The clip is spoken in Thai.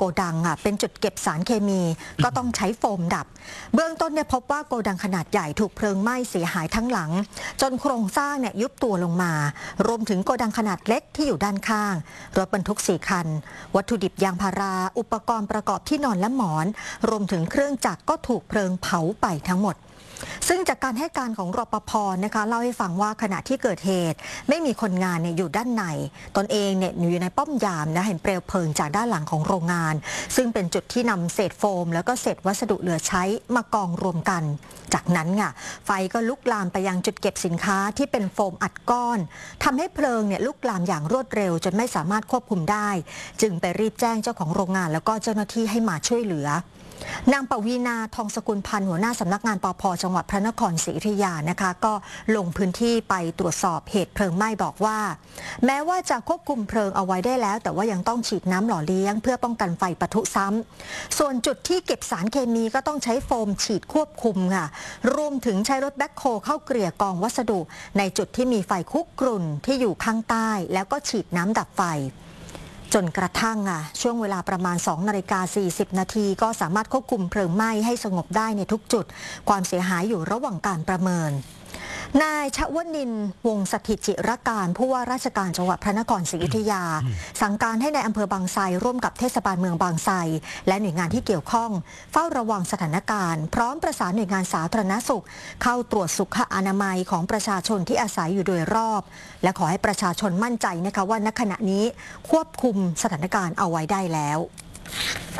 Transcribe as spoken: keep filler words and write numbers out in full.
กดังอ่ะเป็นจุดเก็บสารเคมีก็ต้องใช้โฟมดับเบื้องต้นเนี่ยพบว่าโกดังขนาดใหญ่ถูกเพลิงไหม้เสียหายทั้งหลังจนโครงสร้างเนี่ยยุบตัวลงมารวมถึงโกดังขนาดเล็กที่อยู่ด้านข้างรถบรรทุกสี่คันวัตถุดิบยางพาราอุปกรณ์ประกอบที่นอนและหมอนรวมถึงเครื่องจักรก็ถูกเพลิงเผาไปทั้งหมดซึ่งจากการให้การของรปภ.นะคะเล่าให้ฟังว่าขณะที่เกิดเหตุไม่มีคนงานเนี่ยอยู่ด้านในตนเองเนี่ยอยู่ในป้อมยามนะเห็นเปลวเพลิงจากด้านหลังของโรงงานซึ่งเป็นจุดที่นำเศษโฟมแล้วก็เศษวัสดุเหลือใช้มากองรวมกันจากนั้นไงไฟก็ลุกลามไปยังจุดเก็บสินค้าที่เป็นโฟมอัดก้อนทำให้เพลิงเนี่ยลุกลามอย่างรวดเร็วจนไม่สามารถควบคุมได้จึงไปรีบแจ้งเจ้าของโรงงานแล้วก็เจ้าหน้าที่ให้มาช่วยเหลือนางปวีณาทองสกุลพันธ์หัวหน้าสำนักงานปภ.จังหวัดพระนครศรีอยุธยานะคะก็ลงพื้นที่ไปตรวจสอบเหตุเพลิงไหม้บอกว่าแม้ว่าจะควบคุมเพลิงเอาไว้ได้แล้วแต่ว่ายังต้องฉีดน้ำหล่อเลี้ยงเพื่อป้องกันไฟปะทุซ้ำส่วนจุดที่เก็บสารเคมีก็ต้องใช้โฟมฉีดควบคุมค่ะรวมถึงใช้รถแบ็คโฮเข้าเกลี่ยกองวัสดุในจุดที่มีไฟคุกรุ่นที่อยู่ข้างใต้แล้วก็ฉีดน้ำดับไฟจนกระทั่งอ่ะช่วงเวลาประมาณสองนาฬิกาสี่สิบนาทีก็สามารถควบคุมเพลิงไหม้ให้สงบได้ในทุกจุดความเสียหายอยู่ระหว่างการประเมินนายชวนินทร์วงศ์สถิตจิรการผู้ว่าราชการจังหวัดพระนครศรีอยุธยาสั่งการให้ในอำเภอบางไทรร่วมกับเทศบาลเมืองบางไทรและหน่วยงานที่เกี่ยวข้องเฝ้าระวังสถานการณ์พร้อมประสานหน่วยงานสาธารณสุขเข้าตรวจสุขอนามัยของประชาชนที่อาศัยอยู่โดยรอบและขอให้ประชาชนมั่นใจนะคะว่าณขณะนี้ควบคุมสถานการณ์เอาไว้ได้แล้ว